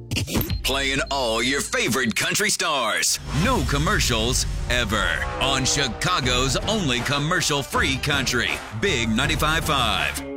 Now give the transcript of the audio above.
Playing all your favorite country stars. No commercials ever. On Chicago's only commercial-free country. Big 95.5.